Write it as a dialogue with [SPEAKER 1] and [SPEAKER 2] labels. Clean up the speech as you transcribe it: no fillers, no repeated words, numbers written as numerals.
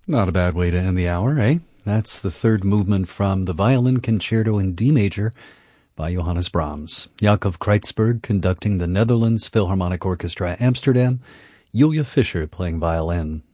[SPEAKER 1] Not a bad way to end the hour, eh? That's the third movement from the Violin Concerto in D major by Johannes Brahms. Jacob Kreitzberg conducting the Netherlands Philharmonic Orchestra Amsterdam, Julia Fischer playing violin.